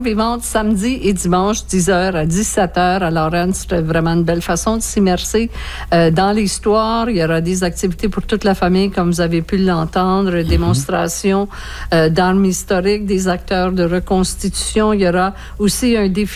vivante samedi et dimanche, 10h à 17h à Lorraine. C'était vraiment une belle façon de s'immerser dans l'histoire. Il y aura des activités pour toute la famille, comme vous avez pu l'entendre, démonstrations d'armes historiques, des acteurs de reconstitution. Il y aura aussi un défi